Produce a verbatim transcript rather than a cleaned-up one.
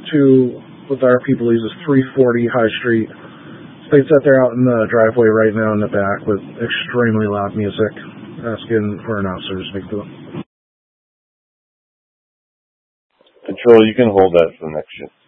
two with our people uses three forty High Street. States that they're out in the driveway right now in the back with extremely loud music, asking for an officer to speak to them. Control, you can hold that for the next shift.